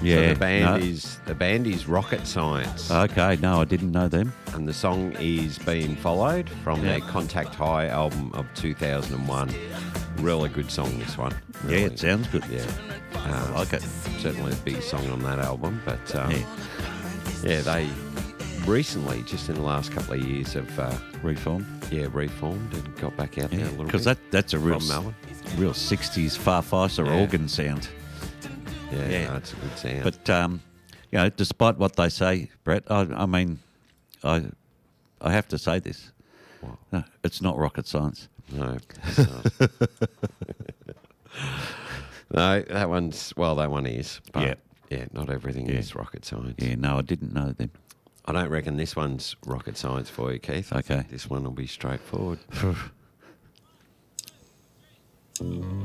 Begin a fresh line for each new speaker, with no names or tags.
Yeah.
So the band is Rocket Science,
Okay, no, I didn't know them.
and the song is Being Followed from their Contact High album of 2001. Really good song, this one. Really.
Yeah, it sounds good.
Yeah.
I like it.
Certainly the biggest song on that album, but
Yeah.
they recently, just in the last couple of years, have
Reformed.
reformed and got back out there a little bit.
Because that's a real
from Melbourne.
real 60s Farfisa organ sound.
Yeah, that's a good sound.
But, despite what they say, Brett, I mean, I have to say this.
What?
No, it's not rocket science.
No, it's not. No, that one is. But not everything is rocket science.
Yeah, no, I didn't know them.
I don't reckon this one's rocket science for you, Keith. I
Okay.
think this one will be straightforward.